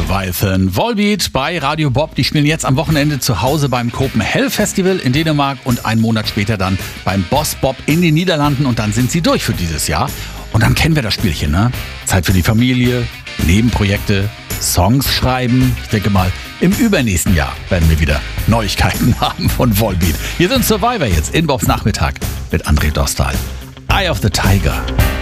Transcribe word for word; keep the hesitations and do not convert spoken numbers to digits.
Leviathan, Volbeat bei Radio Bob. Die spielen jetzt am Wochenende zu Hause beim Copenhagen Festival in Dänemark und einen Monat später dann beim Boss Bob in den Niederlanden. Und dann sind sie durch für dieses Jahr. Und dann kennen wir das Spielchen, ne? Zeit für die Familie, Nebenprojekte, Songs schreiben. Ich denke mal, im übernächsten Jahr werden wir wieder Neuigkeiten haben von Volbeat. Hier sind Survivor jetzt in Bobs Nachmittag mit André Dostal. Eye of the Tiger.